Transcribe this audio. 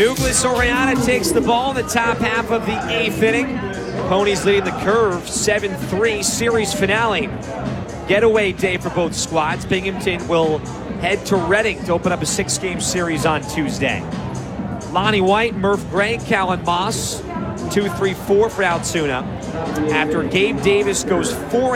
Douglas Oriana takes the ball in the top half of the 8th inning. Ponies leading the curve 7-3 series finale. Getaway day for both squads. Binghamton will head to Reading to open up a 6-game series on Tuesday. Lonnie White, Murph Gray, Callan Moss, 2-3-4 for Altoona. After Gabe Davis goes 4